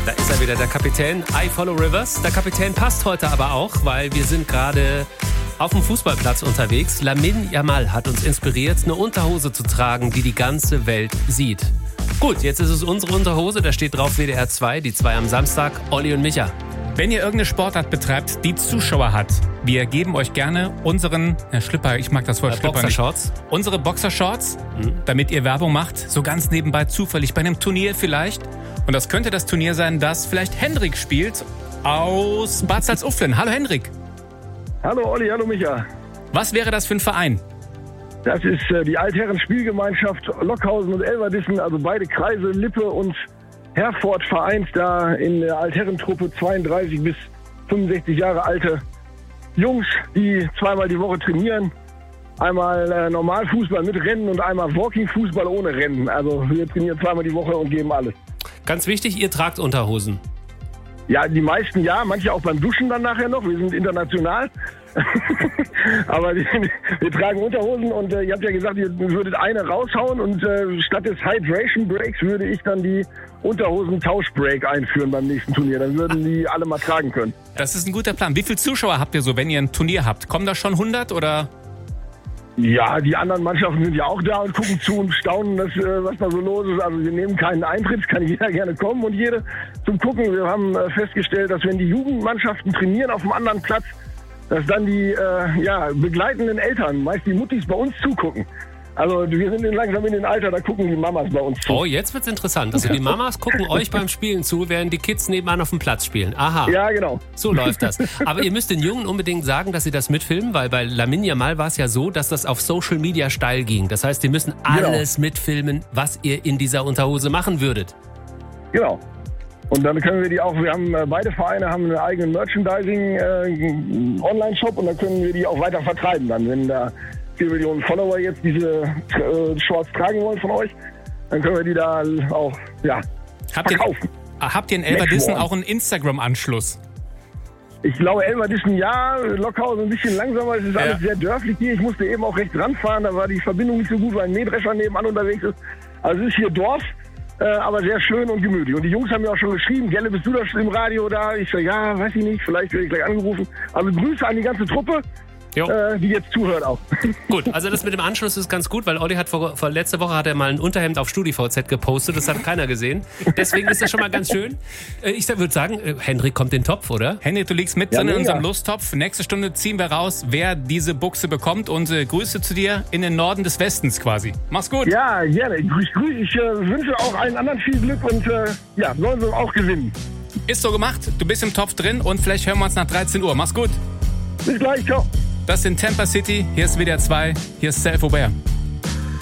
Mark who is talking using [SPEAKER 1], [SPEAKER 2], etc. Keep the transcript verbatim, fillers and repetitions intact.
[SPEAKER 1] Da ist er wieder, der Kapitän. I follow Rivers. Der Kapitän passt heute aber auch, weil wir sind gerade auf dem Fußballplatz unterwegs. Lamine Yamal hat uns inspiriert, eine Unterhose zu tragen, die die ganze Welt sieht. Gut, jetzt ist es unsere Unterhose, da steht drauf W D R zwei, die zwei am Samstag, Olli und Micha.
[SPEAKER 2] Wenn ihr irgendeine Sportart betreibt, die Zuschauer hat, wir geben euch gerne unseren ja, Schlipper, ich mag das Wort
[SPEAKER 1] äh,
[SPEAKER 2] Schlipper
[SPEAKER 1] Boxershorts.
[SPEAKER 2] nicht. Unsere Boxershorts, mhm. damit ihr Werbung macht, so ganz nebenbei zufällig bei einem Turnier vielleicht. Und das könnte das Turnier sein, das vielleicht Hendrik spielt aus Bad Salzuflen. Hallo Hendrik.
[SPEAKER 3] Hallo Olli, hallo Micha.
[SPEAKER 2] Was wäre das für ein Verein?
[SPEAKER 3] Das ist äh, die Altherren-Spielgemeinschaft Lockhausen und Elverdissen, also beide Kreise, Lippe und Herford vereint da in der Altherrentruppe zweiunddreißig bis fünfundsechzig Jahre alte Jungs, die zweimal die Woche trainieren. Einmal äh, Normalfußball mit Rennen und einmal Walking-Fußball ohne Rennen. Also wir trainieren zweimal die Woche und geben alles.
[SPEAKER 1] Ganz wichtig, ihr tragt Unterhosen.
[SPEAKER 3] Ja, die meisten ja, manche auch beim Duschen dann nachher noch. Wir sind international. Aber die, wir tragen Unterhosen und äh, ihr habt ja gesagt, ihr würdet eine raushauen und äh, statt des Hydration Breaks würde ich dann die Unterhosen-Tausch-Break einführen beim nächsten Turnier. Dann würden die alle mal tragen können.
[SPEAKER 2] Das ist ein guter Plan. Wie viele Zuschauer habt ihr so, wenn ihr ein Turnier habt? Kommen da schon hundert oder?
[SPEAKER 3] Ja, die anderen Mannschaften sind ja auch da und gucken zu und staunen, dass, äh, was da so los ist. Also wir nehmen keinen Eintritt, es kann jeder gerne kommen und jede zum Gucken. Wir haben äh, festgestellt, dass wenn die Jugendmannschaften trainieren auf einem anderen Platz, dass dann die äh, ja, begleitenden Eltern, meist die Muttis, bei uns zugucken. Also wir sind langsam in den Alter, da gucken die Mamas bei uns zu.
[SPEAKER 1] Oh, jetzt wird's interessant. Also die Mamas gucken euch beim Spielen zu, während die Kids nebenan auf dem Platz spielen. Aha.
[SPEAKER 3] Ja, genau.
[SPEAKER 1] So läuft das. Aber ihr müsst den Jungen unbedingt sagen, dass sie das mitfilmen, weil bei Lamine Yamal war es ja so, dass das auf Social Media steil ging. Das heißt, die müssen alles genau mitfilmen, was ihr in dieser Unterhose machen würdet.
[SPEAKER 3] Genau. Und dann können wir die auch, wir haben beide Vereine haben einen eigenen Merchandising-Online-Shop äh, und dann können wir die auch weiter vertreiben dann, wenn da vier Millionen Follower jetzt diese äh, Shorts tragen wollen von euch, dann können wir die da auch ja,
[SPEAKER 2] habt
[SPEAKER 3] verkaufen.
[SPEAKER 2] Ihr, habt ihr in Elverdissen auch einen Instagram-Anschluss?
[SPEAKER 3] Ich glaube, Elverdissen ja, Lockhausen ein bisschen langsamer, es ist ja alles sehr dörflich hier. Ich musste eben auch rechts ranfahren, da war die Verbindung nicht so gut, weil ein Mähdrescher nebenan unterwegs ist. Also es ist hier Dorf, äh, aber sehr schön und gemütlich. Und die Jungs haben mir auch schon geschrieben, Gelle, bist du da im Radio da? Ich so, ja, weiß ich nicht, vielleicht werde ich gleich angerufen. Also Grüße an die ganze Truppe. Äh, die jetzt zuhört auch.
[SPEAKER 1] Gut, also das mit dem Anschluss ist ganz gut, weil Olli hat vor, vor letzte Woche hat er mal ein Unterhemd auf StudiVZ gepostet, das hat keiner gesehen. Deswegen ist das schon mal ganz schön. Äh, ich würde sagen, äh, Hendrik kommt in den Topf, oder?
[SPEAKER 2] Hendrik, du liegst mit
[SPEAKER 3] ja,
[SPEAKER 2] drin in
[SPEAKER 3] mega.
[SPEAKER 2] unserem Lusttopf. Nächste Stunde ziehen wir raus, wer diese Buchse bekommt und äh, Grüße zu dir in den Norden des Westens quasi. Mach's gut.
[SPEAKER 3] Ja, gerne. Ich, ich, ich äh, wünsche auch allen anderen viel Glück und äh, ja, sollen sie auch gewinnen.
[SPEAKER 2] Ist so gemacht, du bist im Topf drin und vielleicht hören wir uns nach dreizehn Uhr. Mach's gut.
[SPEAKER 3] Bis gleich, ciao.
[SPEAKER 2] Das sind Tampa City, hier ist W D R zwei, hier ist Self-Aware.